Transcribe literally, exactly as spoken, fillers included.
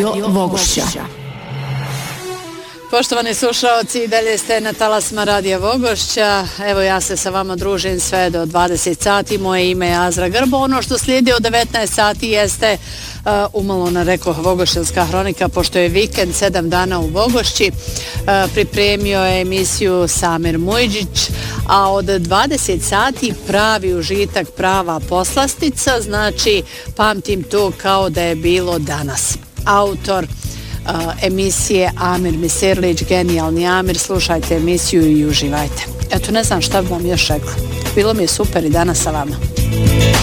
Radio Vogošća. Poštovani slušalci, i dalje ste na talasima Radija Vogošća. Evo, ja se sa vama družim sve do dvadeset sati. Moje ime je Azra Grbo. Ono što slijedi od devetnaest sati jeste uh, umalo na rekoh Vogošćanska hronika, pošto je vikend sedam dana u Vogošći. Uh, pripremio je emisiju Samir Mujđić, a od dvadeset sati pravi užitak, prava poslastica, znači pamtim to kao da je bilo danas. Autor Uh, emisije Amir Miserlić, genijalni Amir, slušajte emisiju i uživajte. Eto, ne znam šta bi vam još rekla. Bilo mi je super i danas sa vama.